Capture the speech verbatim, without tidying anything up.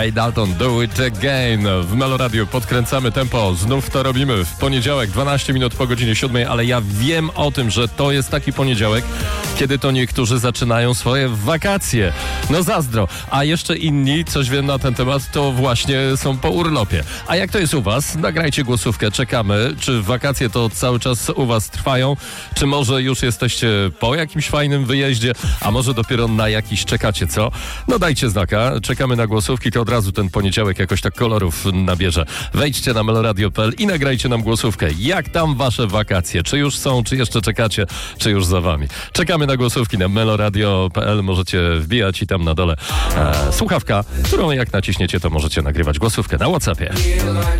Ray Dalton, Do It Again. W Meloradiu podkręcamy tempo. Znów to robimy w poniedziałek, dwanaście minut po godzinie siódmej, ale ja wiem o tym, że to jest taki poniedziałek, kiedy to niektórzy zaczynają swoje wakacje. No zazdro. A jeszcze inni, coś wiem na ten temat, to właśnie są po urlopie. A jak to jest u was? Nagrajcie głosówkę, czekamy. Czy wakacje to cały czas u was trwają? Czy może już jesteście po jakimś fajnym wyjeździe? A może dopiero na jakiś czekacie, co? No dajcie znaka. Czekamy na głosówki, to od razu ten poniedziałek jakoś tak kolorów nabierze. Wejdźcie na meloradio kropka p l i nagrajcie nam głosówkę. Jak tam wasze wakacje? Czy już są, czy jeszcze czekacie, czy już za wami? Czekamy na głosówki na meloradio kropka p l. Możecie wbijać i tam na dole e, słuchawka, którą jak naciśniecie, to możecie nagrywać głosówkę na WhatsAppie.